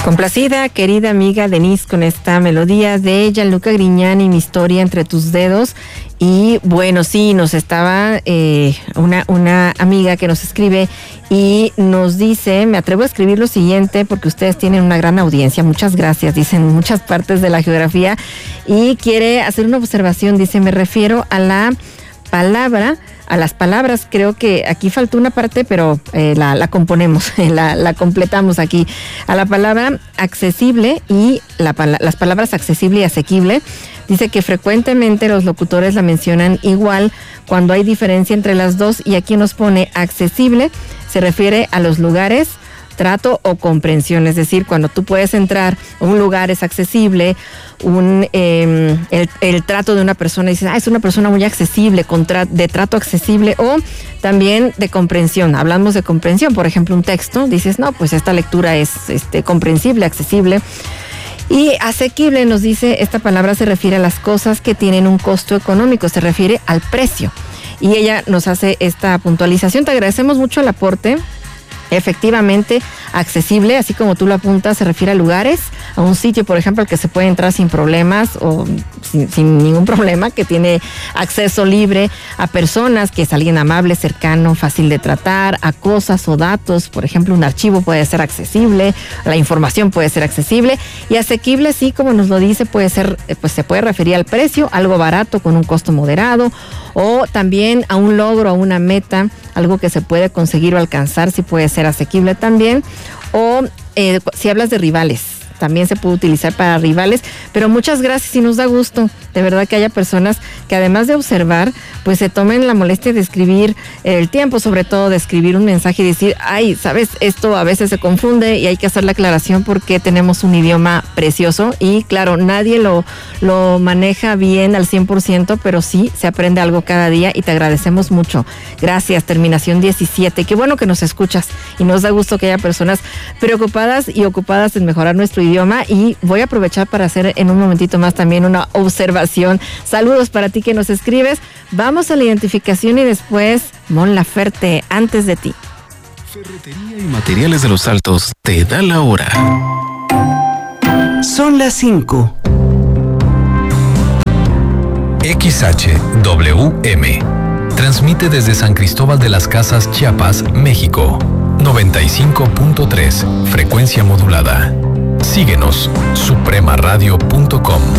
Complacida, querida amiga Denise, con esta melodía de Gianluca Grignani, Mi historia entre tus dedos. Y bueno, sí, nos estaba una amiga que nos escribe y nos dice, me atrevo a escribir lo siguiente porque ustedes tienen una gran audiencia, muchas gracias, dicen en muchas partes de la geografía, y quiere hacer una observación, dice, me refiero a la palabra, a las palabras, creo que aquí faltó una parte, pero la componemos, la completamos aquí, a la palabra accesible y las palabras accesible y asequible. Dice que frecuentemente los locutores la mencionan igual cuando hay diferencia entre las dos, y aquí nos pone accesible, se refiere a los lugares, trato o comprensión, es decir, cuando tú puedes entrar a un lugar es accesible, el trato de una persona, dices, es una persona muy accesible, de trato accesible, o también de comprensión. Hablamos de comprensión, por ejemplo, un texto, dices, no, pues esta lectura es comprensible, accesible. Y asequible, nos dice, esta palabra se refiere a las cosas que tienen un costo económico, se refiere al precio. Y ella nos hace esta puntualización. Te agradecemos mucho el aporte. Efectivamente, accesible, así como tú lo apuntas, se refiere a lugares, a un sitio, por ejemplo, al que se puede entrar sin problemas o sin ningún problema, que tiene acceso libre, a personas, que es alguien amable, cercano, fácil de tratar, a cosas o datos, por ejemplo, un archivo puede ser accesible, la información puede ser accesible, y asequible, sí, como nos lo dice, puede ser, pues se puede referir al precio, algo barato con un costo moderado, o también a un logro, a una meta, algo que se puede conseguir o alcanzar, sí puede ser asequible también, o si hablas de rivales, también se puede utilizar para rivales, pero muchas gracias y nos da gusto, de verdad, que haya personas que además de observar, pues se tomen la molestia de escribir el tiempo, sobre todo de escribir un mensaje y decir, sabes, esto a veces se confunde y hay que hacer la aclaración porque tenemos un idioma precioso y claro, nadie lo maneja bien al 100%, pero sí se aprende algo cada día y te agradecemos mucho. Gracias, terminación 17, qué bueno que nos escuchas y nos da gusto que haya personas preocupadas y ocupadas en mejorar nuestro idioma, y voy a aprovechar para hacer en un momentito más también una observación. Saludos para ti que nos escribes. Vamos a la identificación y después Mon Laferte, antes de ti. Ferretería y Materiales de los Altos te da la hora. Son las 5. XHWM transmite desde San Cristóbal de las Casas, Chiapas, México. 95.3, frecuencia modulada. Síguenos, supremaradio.com.